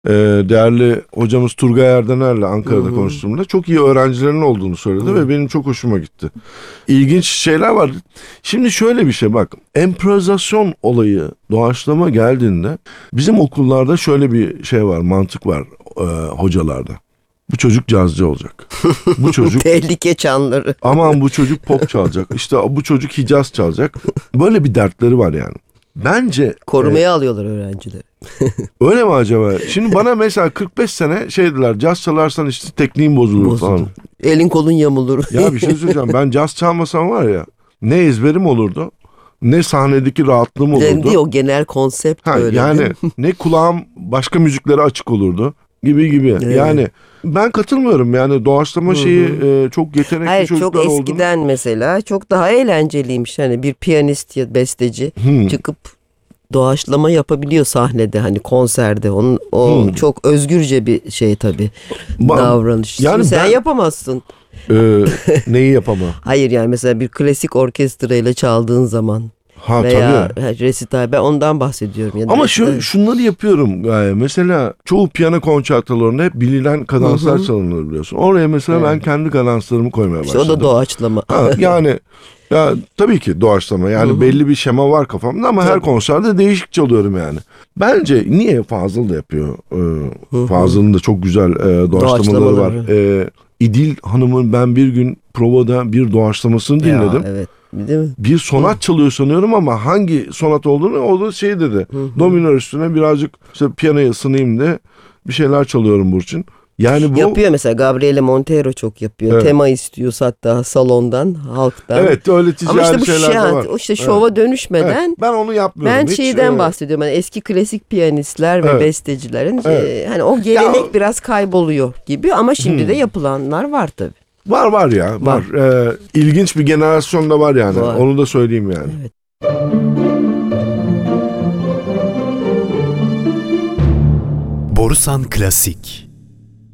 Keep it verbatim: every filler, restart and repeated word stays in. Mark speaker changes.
Speaker 1: Ee, değerli hocamız Turgay Erdener'le Ankara'da
Speaker 2: Hı hı.
Speaker 1: konuştuğumda çok iyi öğrencilerinin olduğunu söyledi
Speaker 2: Hı.
Speaker 1: ve benim çok hoşuma gitti. İlginç şeyler var. Şimdi şöyle bir şey bak. Emprovizasyon olayı, doğaçlama geldiğinde bizim okullarda şöyle bir şey var, mantık var e, hocalarda. Bu çocuk cazcı olacak. Bu çocuk
Speaker 2: Tehlike çanları.
Speaker 1: aman bu çocuk pop çalacak. İşte bu çocuk Hicaz çalacak. Böyle bir dertleri var yani. Bence
Speaker 2: Korumaya alıyorlar öğrencileri.
Speaker 1: öyle mi acaba? Şimdi bana mesela kırk beş sene şey dediler, caz çalarsan işte tekniğin bozulur,
Speaker 2: Bozulur.
Speaker 1: falan.
Speaker 2: Elin kolun yamulur.
Speaker 1: Ya bir şey söyleyeceğim, ben caz çalmasam var ya, ne ezberim olurdu, ne sahnedeki rahatlığım olurdu.
Speaker 2: Değil, o genel konsept
Speaker 1: Ha,
Speaker 2: öyle.
Speaker 1: yani ne kulağım başka müziklere açık olurdu gibi gibi.
Speaker 2: Evet.
Speaker 1: Yani ben katılmıyorum yani doğaçlama
Speaker 2: Hı hı.
Speaker 1: şeyi e, çok yetenekli
Speaker 2: Hayır,
Speaker 1: çocuklar
Speaker 2: çok
Speaker 1: olduğunu.
Speaker 2: eskiden mesela çok daha eğlenceliymiş. Hani bir piyanist ya besteci
Speaker 1: Hmm.
Speaker 2: çıkıp doğaçlama yapabiliyor sahnede, hani konserde. Onun o
Speaker 1: Hmm.
Speaker 2: çok özgürce bir şey tabii.
Speaker 1: Ba-
Speaker 2: Davranış.
Speaker 1: yani
Speaker 2: Şimdi sen
Speaker 1: ben-
Speaker 2: yapamazsın.
Speaker 1: E, neyi yapamam?
Speaker 2: Hayır, yani mesela bir klasik orkestrayla çaldığın zaman
Speaker 1: Ha
Speaker 2: veya
Speaker 1: tabii.
Speaker 2: resital, ben ondan bahsediyorum. Ya da
Speaker 1: Ama
Speaker 2: resital-
Speaker 1: şu şunları yapıyorum gayet. Mesela çoğu piyano konçertolarında hep bilinen kadanslar
Speaker 2: Hı hı.
Speaker 1: çalınır biliyorsun. Oraya mesela ben
Speaker 2: Evet.
Speaker 1: kendi kadanslarımı koymaya
Speaker 2: İşte o
Speaker 1: başladım.
Speaker 2: da doğaçlama.
Speaker 1: Ha, yani ya tabii ki doğaçlama. Yani
Speaker 2: Hı hı.
Speaker 1: belli bir şema var kafamda ama her
Speaker 2: Tabii.
Speaker 1: konserde değişik çalıyorum yani. Bence niye Fazıl da yapıyor? Ee,
Speaker 2: hı.
Speaker 1: Fazıl'ın da çok güzel e, doğaçlamaları var.
Speaker 2: Doğaçlamaları.
Speaker 1: Ee, İdil Hanım'ın ben bir gün provada bir doğaçlamasını
Speaker 2: Ya,
Speaker 1: dinledim.
Speaker 2: evet. Değil mi?
Speaker 1: Bir sonat çalıyor sanıyorum ama hangi sonat olduğunu o da şey dedi.
Speaker 2: Hı hı.
Speaker 1: Do minör üstüne birazcık işte piyanoya ısınayım de bir şeyler çalıyorum Burçin. Yani bu
Speaker 2: Yapıyor mesela, Gabriele Montero çok yapıyor.
Speaker 1: Evet.
Speaker 2: Tema istiyorsa hatta salondan, halktan.
Speaker 1: evet öyle ticari
Speaker 2: Ama işte bu
Speaker 1: şeyler
Speaker 2: şey,
Speaker 1: de var.
Speaker 2: o işte
Speaker 1: Evet.
Speaker 2: şova dönüşmeden
Speaker 1: Evet, ben onu yapmıyorum.
Speaker 2: ben
Speaker 1: Hiç,
Speaker 2: şeyden
Speaker 1: e,
Speaker 2: bahsediyorum. Yani eski klasik piyanistler ve
Speaker 1: Evet.
Speaker 2: bestecilerin
Speaker 1: Evet.
Speaker 2: e, hani o gelenek
Speaker 1: Ya o-
Speaker 2: biraz kayboluyor gibi, ama şimdi de
Speaker 1: Hmm.
Speaker 2: yapılanlar var tabii.
Speaker 1: Var var ya var. Ee, ilginç bir jenerasyon da var yani.
Speaker 2: Var.
Speaker 1: Onu da söyleyeyim yani.
Speaker 2: Evet.
Speaker 3: Borusan Klasik.